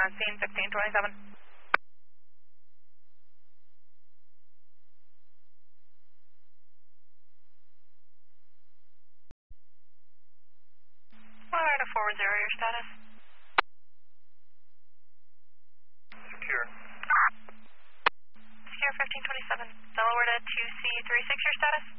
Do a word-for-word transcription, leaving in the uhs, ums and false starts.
on scene, fifteen twenty-seven. Florida four zero, your status? Secure. Secure fifteen twenty-seven. Delaware to two C three six, your status?